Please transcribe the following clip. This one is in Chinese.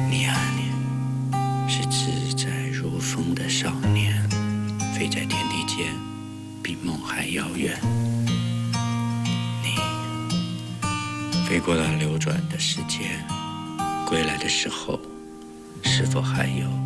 你啊你，是自在如风的少年，飞在天地间，比梦还遥远。你飞过了流转的时间，归来的时候，是否还有